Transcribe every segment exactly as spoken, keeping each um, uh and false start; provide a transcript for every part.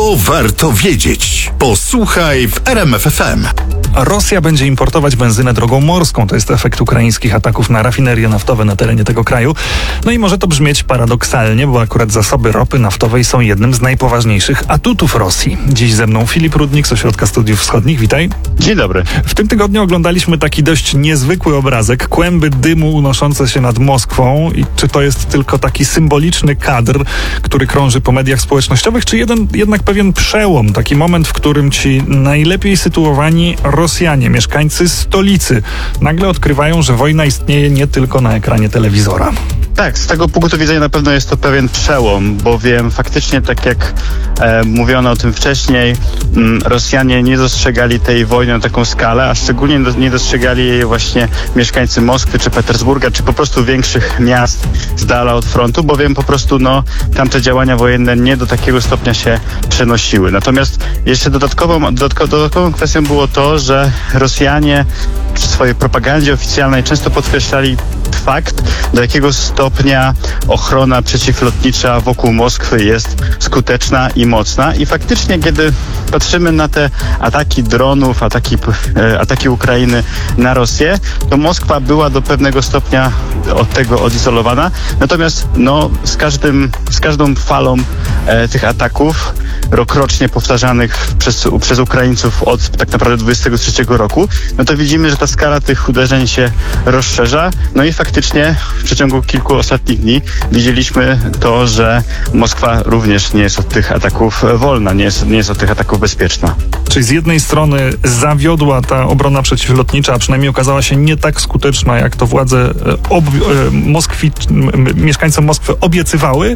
To warto wiedzieć. Posłuchaj w R M F F M. Rosja będzie importować benzynę drogą morską. To jest efekt ukraińskich ataków na rafinerie naftowe na terenie tego kraju. No i może to brzmieć paradoksalnie, bo akurat zasoby ropy naftowej są jednym z najpoważniejszych atutów Rosji. Dziś ze mną Filip Rudnik z Ośrodka Studiów Wschodnich. Witaj. Dzień dobry. W tym tygodniu oglądaliśmy taki dość niezwykły obrazek. Kłęby dymu unoszące się nad Moskwą. I czy to jest tylko taki symboliczny kadr, który krąży po mediach społecznościowych, czy jeden, jednak pewien przełom, taki moment, w którym ci najlepiej sytuowani Rosjanie, mieszkańcy stolicy, nagle odkrywają, że wojna istnieje nie tylko na ekranie telewizora. Tak, z tego punktu widzenia na pewno jest to pewien przełom, bowiem faktycznie, tak jak e, mówiono o tym wcześniej, m, Rosjanie nie dostrzegali tej wojny na taką skalę, a szczególnie do, nie dostrzegali jej właśnie mieszkańcy Moskwy czy Petersburga, czy po prostu większych miast z dala od frontu, bowiem po prostu no, tamte działania wojenne nie do takiego stopnia się przenosiły. Natomiast jeszcze dodatkową, dodatko, dodatkową kwestią było to, że Rosjanie przy swojej propagandzie oficjalnej często podkreślali fakt, do jakiego stopnia ochrona przeciwlotnicza wokół Moskwy jest skuteczna i mocna. I faktycznie, kiedy patrzymy na te ataki dronów, ataki, e, ataki Ukrainy na Rosję, to Moskwa była do pewnego stopnia od tego odizolowana. Natomiast no, z, każdym, z każdą falą e, tych ataków rokrocznie powtarzanych przez, przez Ukraińców od tak naprawdę dwudziestego trzeciego roku, no to widzimy, że ta skala tych uderzeń się rozszerza. No i faktycznie w przeciągu kilku ostatnich dni widzieliśmy to, że Moskwa również nie jest od tych ataków wolna, nie jest, nie jest od tych ataków bezpieczna. Czyli z jednej strony zawiodła ta obrona przeciwlotnicza, a przynajmniej okazała się nie tak skuteczna, jak to władze ob, Moskwi, mieszkańcom Moskwy obiecywały.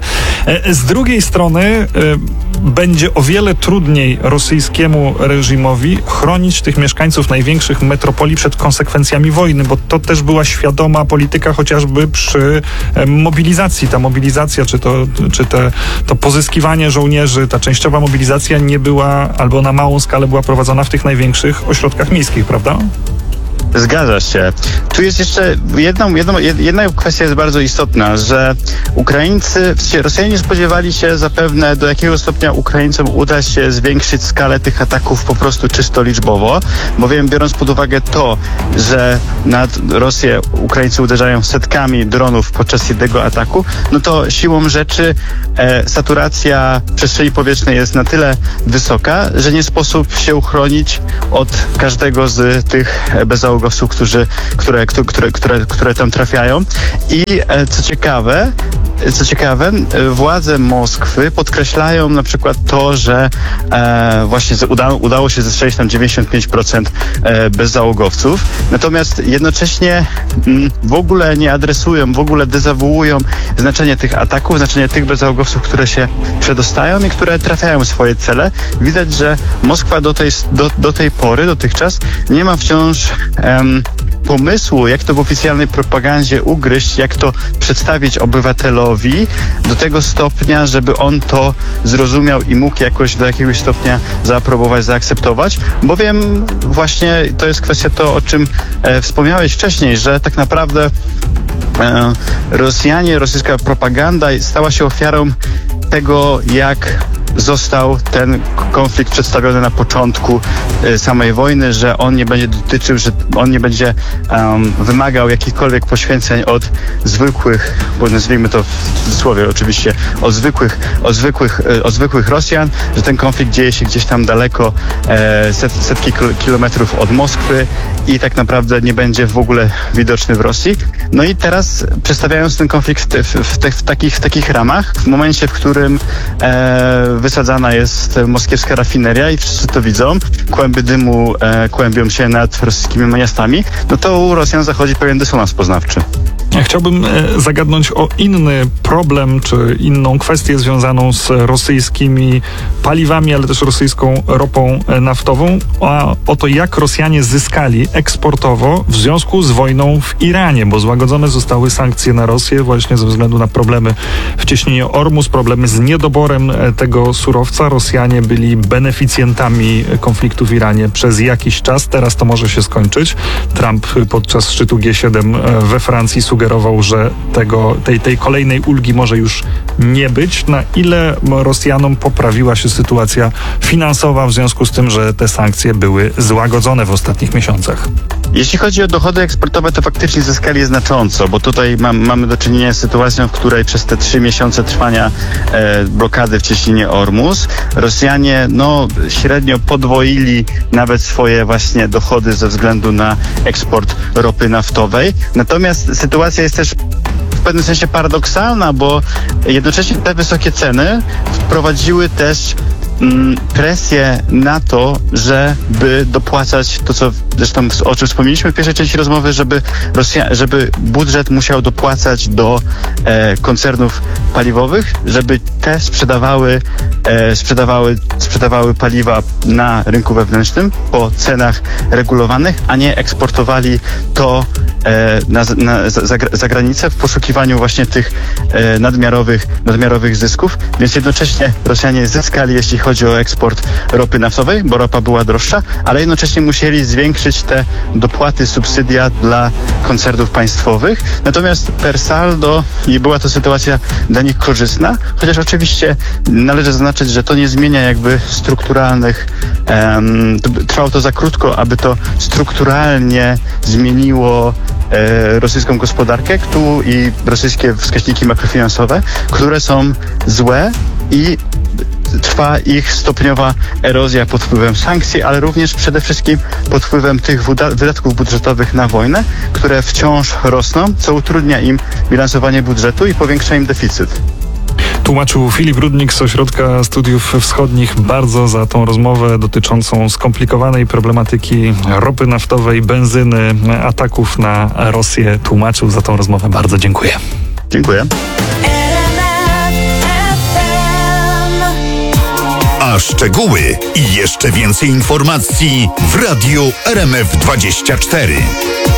Z drugiej strony będzie o wiele trudniej rosyjskiemu reżimowi chronić tych mieszkańców największych metropolii przed konsekwencjami wojny, bo to też była świadoma polityka chociażby przy mobilizacji. Ta mobilizacja, czy to, czy te, to pozyskiwanie żołnierzy, ta częściowa mobilizacja nie była, albo na małą skalę była prowadzona w tych największych ośrodkach miejskich, prawda? Zgadza się. Tu jest jeszcze jedna, jedna, jedna kwestia jest bardzo istotna, że Ukraińcy, Rosjanie nie spodziewali się zapewne, do jakiego stopnia Ukraińcom uda się zwiększyć skalę tych ataków po prostu czysto liczbowo, bowiem biorąc pod uwagę to, że nad Rosję Ukraińcy uderzają setkami dronów podczas jednego ataku, no to siłą rzeczy e, saturacja przestrzeni powietrznej jest na tyle wysoka, że nie sposób się uchronić od każdego z tych bezzałogowców, Którzy, które, które, które, które tam trafiają. I e, co ciekawe, co ciekawe, władze Moskwy podkreślają na przykład to, że e, właśnie uda, udało się zestrzelić tam dziewięćdziesiąt pięć procent e, bezzałogowców. Natomiast jednocześnie m, w ogóle nie adresują, w ogóle dezawuują znaczenie tych ataków, znaczenie tych bezzałogowców, które się przedostają i które trafiają w swoje cele. Widać, że Moskwa do tej, do, do tej pory, dotychczas nie ma wciąż em, pomysłu, jak to w oficjalnej propagandzie ugryźć, jak to przedstawić obywatelowi do tego stopnia, żeby on to zrozumiał i mógł jakoś do jakiegoś stopnia zaaprobować, zaakceptować, bowiem właśnie to jest kwestia to, o czym e, wspomniałeś wcześniej, że tak naprawdę e, Rosjanie, rosyjska propaganda stała się ofiarą tego, jak został ten konflikt przedstawiony na początku y, samej wojny, że on nie będzie dotyczył, że on nie będzie um, wymagał jakichkolwiek poświęceń od zwykłych, bo nazwijmy to w cudzysłowie oczywiście, od zwykłych, od zwykłych, y, od zwykłych Rosjan, że ten konflikt dzieje się gdzieś tam daleko, e, set, setki kilometrów od Moskwy i tak naprawdę nie będzie w ogóle widoczny w Rosji. No i teraz przedstawiając ten konflikt w, w, te, w, takich, w takich ramach, w momencie, w którym e, wysadzana jest moskiewska rafineria i wszyscy to widzą, kłęby dymu e, kłębią się nad rosyjskimi miastami, no to u Rosjan zachodzi pewien dysonans poznawczy. Ja chciałbym zagadnąć o inny problem, czy inną kwestię związaną z rosyjskimi paliwami, ale też rosyjską ropą naftową, a o to, jak Rosjanie zyskali eksportowo w związku z wojną w Iranie, bo złagodzone zostały sankcje na Rosję właśnie ze względu na problemy w cieśninie Ormus, problemy z niedoborem tego surowca. Rosjanie byli beneficjentami konfliktu w Iranie przez jakiś czas. Teraz to może się skończyć. Trump podczas szczytu G siedem we Francji sugeruje, sugerował, że tego, tej, tej kolejnej ulgi może już nie być. Na ile Rosjanom poprawiła się sytuacja finansowa w związku z tym, że te sankcje były złagodzone w ostatnich miesiącach? Jeśli chodzi o dochody eksportowe, to faktycznie zyskali je znacząco, bo tutaj mam, mamy do czynienia z sytuacją, w której przez te trzy miesiące trwania e, blokady w cieśninie Ormus Rosjanie no, średnio podwoili nawet swoje właśnie dochody ze względu na eksport ropy naftowej. Natomiast sytuacja jest też w pewnym sensie paradoksalna, bo jednocześnie te wysokie ceny wprowadziły też presję na to, żeby dopłacać to, co zresztą o czym wspomnieliśmy w pierwszej części rozmowy, żeby Rosja, żeby budżet musiał dopłacać do e, koncernów paliwowych, żeby te sprzedawały, e, sprzedawały, sprzedawały paliwa na rynku wewnętrznym po cenach regulowanych, a nie eksportowali to e, na, na, za, za granicę w poszukiwaniu właśnie tych e, nadmiarowych, nadmiarowych zysków. Więc jednocześnie Rosjanie zyskali, jeśli chodzi o eksport ropy naftowej, bo ropa była droższa, ale jednocześnie musieli zwiększyć te dopłaty, subsydia dla koncernów państwowych. Natomiast per saldo nie była to sytuacja dla nich korzystna, chociaż oczywiście należy zaznaczyć, że to nie zmienia jakby strukturalnych, um, trwało to za krótko, aby to strukturalnie zmieniło e, rosyjską gospodarkę tu i rosyjskie wskaźniki makrofinansowe, które są złe i trwa ich stopniowa erozja pod wpływem sankcji, ale również przede wszystkim pod wpływem tych wydatków budżetowych na wojnę, które wciąż rosną, co utrudnia im bilansowanie budżetu i powiększa im deficyt. Tłumaczył Filip Rudnik z Ośrodka Studiów Wschodnich. Bardzo za tą rozmowę dotyczącą skomplikowanej problematyki ropy naftowej, benzyny, ataków na Rosję. Tłumaczył za tą rozmowę. Bardzo dziękuję. Dziękuję. A szczegóły i jeszcze więcej informacji w Radiu R M F dwadzieścia cztery.